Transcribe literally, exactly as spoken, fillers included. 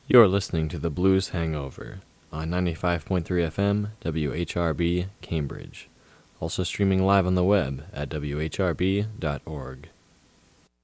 You're listening to The Blues Hangover on ninety-five point three F M, W H R B, Cambridge. Also streaming live on the web at W H R B dot org.